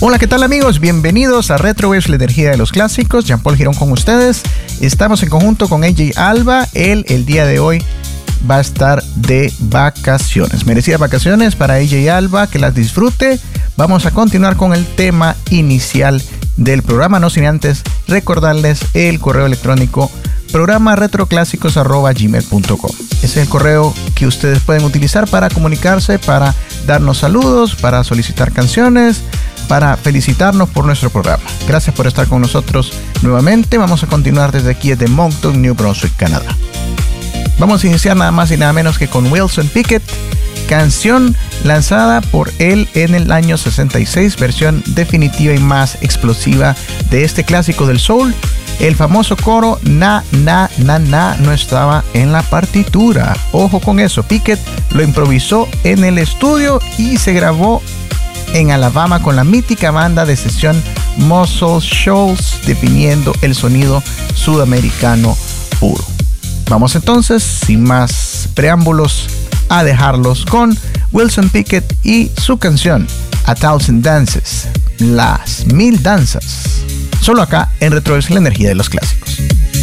Hola, ¿qué tal amigos? Bienvenidos a Retrowaves, la energía de los clásicos. Jean-Paul Girón con ustedes. Estamos en conjunto con AJ Alba. Él el día de hoy va a estar de vacaciones. Merecidas vacaciones para AJ Alba, que las disfrute. Vamos a continuar con el tema inicial del programa, no sin antes recordarles el correo electrónico programa retroclásicos@gmail.com. Ese es el correo que ustedes pueden utilizar para comunicarse, para darnos saludos, para solicitar canciones, para felicitarnos por nuestro programa. Gracias por estar con nosotros nuevamente. Vamos a continuar desde aquí, desde Moncton, New Brunswick, Canadá. Vamos a iniciar nada más y nada menos que con Wilson Pickett, canción lanzada por él en el año 66, versión definitiva y más explosiva de este clásico del soul. El famoso coro na, na, na, na no estaba en la partitura. Ojo con eso, Pickett lo improvisó en el estudio y se grabó en Alabama con la mítica banda de sesión Muscle Shoals, definiendo el sonido sudamericano puro. Vamos entonces, sin más preámbulos, a dejarlos con Wilson Pickett y su canción A Thousand Dances, las 1000 danzas, solo acá en Retrowaves, la energía de los clásicos.